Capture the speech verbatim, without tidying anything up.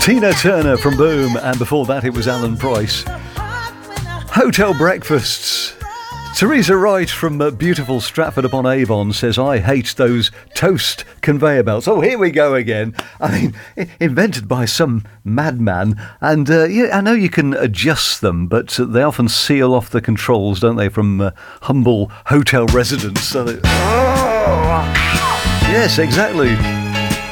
Tina Turner from Boom, and before that it was Alan Price. Hotel breakfasts. Teresa Wright from uh, beautiful Stratford-upon-Avon says, I hate those toast conveyor belts. Oh, here we go again. I mean, I- invented by some madman. And uh, yeah, I know you can adjust them, but uh, they often seal off the controls, don't they, from uh, humble hotel residents. So they- oh! Yes, exactly.